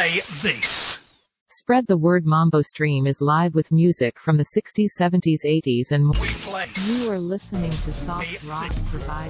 play this. Spread the word. Mambo Stream is live with music from the 60s, 70s, 80s and more. We place. You are listening to Soft Rock Provider.